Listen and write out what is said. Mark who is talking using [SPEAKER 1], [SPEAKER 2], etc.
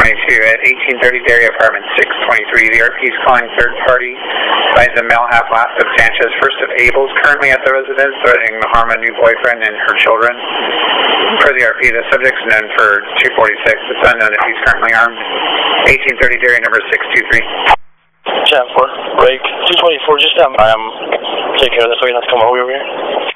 [SPEAKER 1] at 1830 Dairy Apartment 623. The RP is calling third party. Finds a male half last of Sanchez, first of Abel's, currently at the residence, threatening to harm a new boyfriend and her children. Per the RP, the subject's known for 246. It's unknown if he's currently armed. 1830 Dairy number 623.
[SPEAKER 2] Chat 4, break 224, just stand by. I'm taking care of this. Wait, let's come over here.